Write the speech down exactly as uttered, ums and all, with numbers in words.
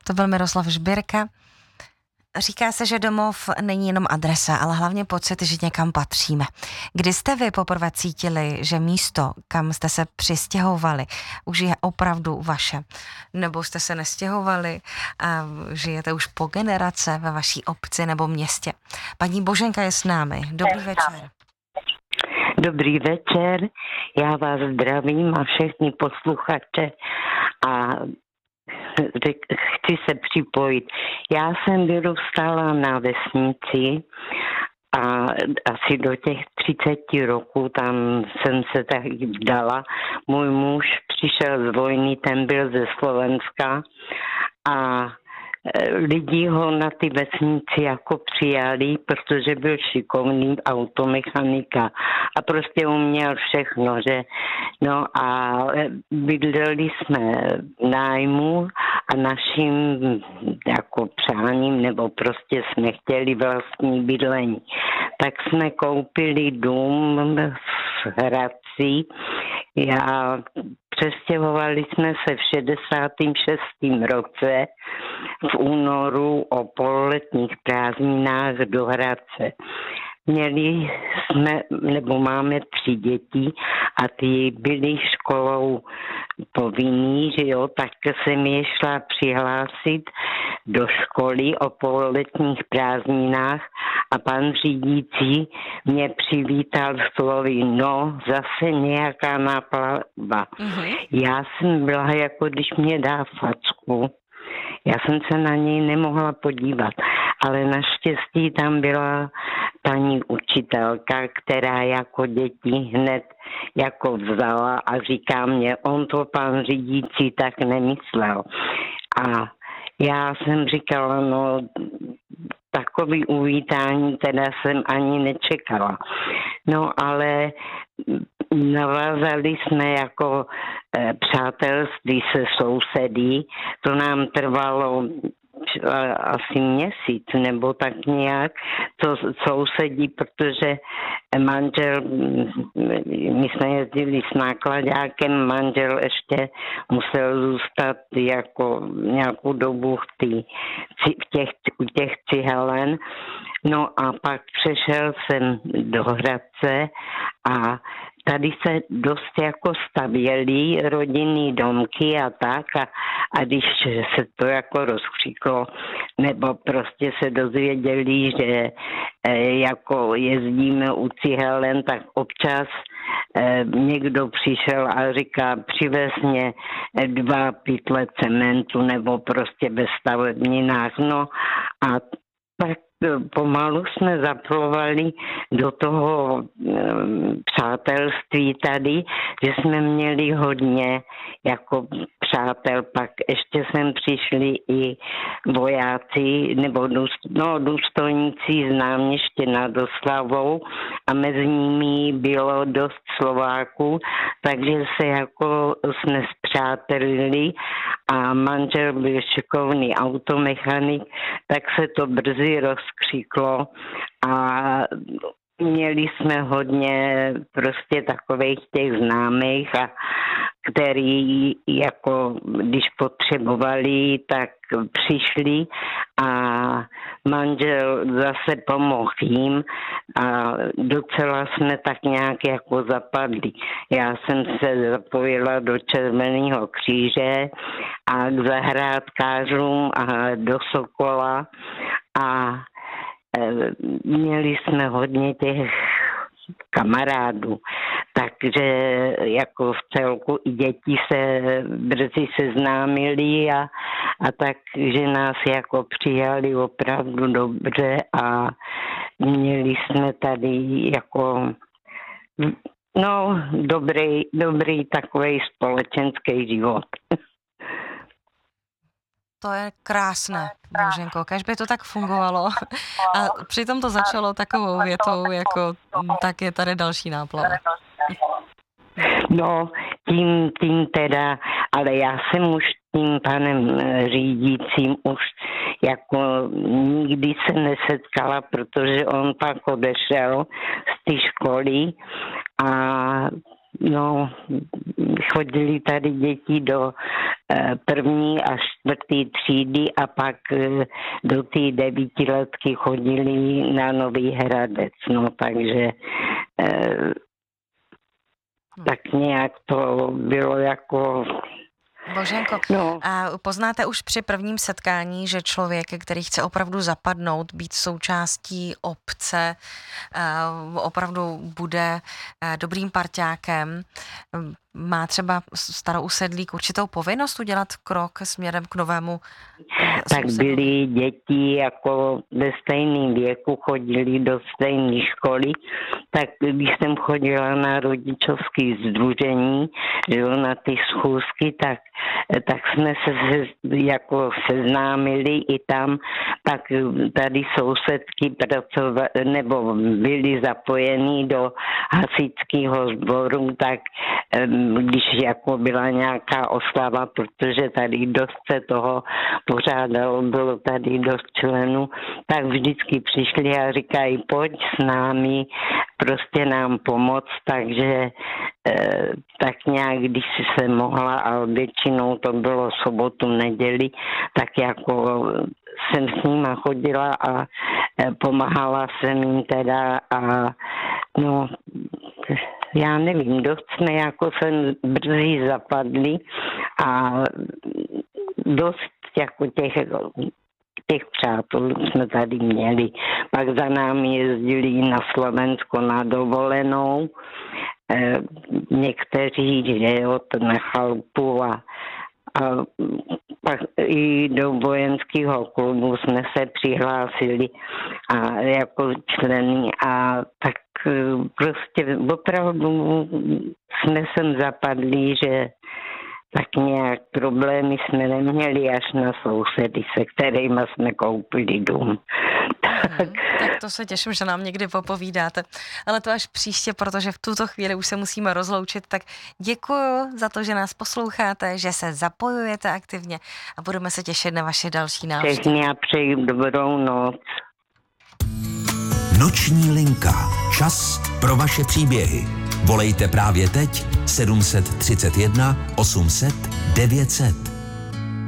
To byl Miroslav Žbirka. Říká se, že domov není jenom adresa, ale hlavně pocit, že někam patříme. Kdy jste vy poprvé cítili, že místo, kam jste se přistěhovali, už je opravdu vaše? Nebo jste se nestěhovali a žijete už po generace ve vaší obci nebo městě? Paní Boženka je s námi. Dobrý večer. Dobrý večer, já vás zdravím a všechny posluchače a chci se připojit. Já jsem vyrůstala na vesnici a asi do těch třiceti roků tam jsem se tak vdala. Můj muž přišel z vojny, ten byl ze Slovenska a lidi ho na ty vesnici jako přijali, protože byl šikovný automechanika a prostě uměl všechno, že no a bydleli jsme v nájmu a naším jako přáním nebo prostě jsme chtěli vlastní bydlení. Tak jsme koupili dům v Hradci. Já přestěhovali jsme se v šedesátém šestém roce v únoru o pololetních prázdninách do Hradce. Měli jsme, nebo máme tři děti a ty byly školou povinný, že jo, tak jsem je šla přihlásit do školy o pololetních prázdninách a pan řídící mě přivítal slovy, no, zase nějaká náplava. Mm-hmm. Já jsem byla, jako když mě dá facku. Já jsem se na něj nemohla podívat, ale naštěstí tam byla paní učitelka, která jako děti hned jako vzala a říká mě, on to pan řídící tak nemyslel. A já jsem říkala, no takový uvítání teda jsem ani nečekala. No ale navázali jsme jako e, přátelství se sousedy. To nám trvalo asi měsíc nebo tak nějak, to sousedí, protože manžel, my jsme jezdili s nákladákem, manžel ještě musel zůstat jako nějakou dobu v, tý, v těch, u těch cihelen. No a pak přešel jsem do Hradce a tady se dost jako stavěly rodinný domky a tak a, a když se to jako rozkřiklo, nebo prostě se dozvěděli, že e, jako jezdíme u cihelen, tak občas e, někdo přišel a říká, přivez mě dva pytle cementu nebo prostě ve stavebninách. No a tak pomalu jsme zaplovali do toho přátelství tady, že jsme měli hodně jako přátel, pak ještě sem přišli i vojáci nebo no, důstojníci z náměště nad Oslavou a mezi nimi bylo dost Slováků, takže se jako jsme spřátelili a manžel byl šikovný automechanik, tak se to brzy rozkřiklo a měli jsme hodně prostě takových těch známých, a který jako když potřebovali, tak přišli a manžel zase pomohl jim a docela jsme tak nějak jako zapadli. Já jsem se zapojila do Červeného kříže a k zahrádkářům a do Sokola a měli jsme hodně těch kamarádů, takže jako v celku i děti se brzy seznámili a, a tak, že nás jako přijali opravdu dobře a měli jsme tady jako no dobrý, dobrý takový společenský život. To je krásné, Boženko, kaž by to tak fungovalo. A přitom to začalo takovou větou, jako tak je tady další náplava. No, tím, tím teda, ale já jsem už tím panem řídícím už jako nikdy se nesetkala, protože on pak odešel z té školy a no, chodili tady děti do první a čtvrtý třídy a pak do té devítiletky chodili na Nový Hradec, no takže tak nějak to bylo jako... Boženko, no. A poznáte už při prvním setkání, že člověk, který chce opravdu zapadnout, být součástí obce, opravdu bude dobrým parťákem, má třeba starousedlík určitou povinnost udělat krok směrem k novému Tak sousedu? byly děti jako ve stejném věku, chodili do stejné školy, tak když jsem chodila na rodičovské sdružení, že jo, na ty schůzky, tak, tak jsme se, se jako seznámili i tam, pak tady sousedky pracovali, nebo byli zapojení do hasičského sboru, tak když jako byla nějaká oslava, protože tady dost se toho pořádalo, bylo tady dost členů, tak vždycky přišli a říkají, pojď s námi, prostě nám pomoct, takže eh, tak nějak, když se mohla, a většinou to bylo sobotu, neděli, tak jako jsem s nima chodila a eh, pomáhala jsem jim teda a no, já nevím, dost jsme jako se brzy zapadli a dost jako těch, těch přátel jsme tady měli. Pak za námi jezdili na Slovensko na dovolenou, e, někteří, že jo, na chalupu a, a pak i do vojenského klubu jsme se přihlásili a jako členy a tak prostě opravdu jsme sem zapadli, že tak nějak problémy jsme neměli až na sousedy, se kterými jsme koupili dům. Tak. tak to se těším, že nám někdy popovídáte. Ale to až příště, protože v tuto chvíli už se musíme rozloučit. Tak děkuju za to, že nás posloucháte, že se zapojujete aktivně a budeme se těšit na vaše další návštěvy. Všechny a přeji dobrou noc. Noční linka. Čas pro vaše příběhy. Volejte právě teď sedm set třicet jedna osm set devět set.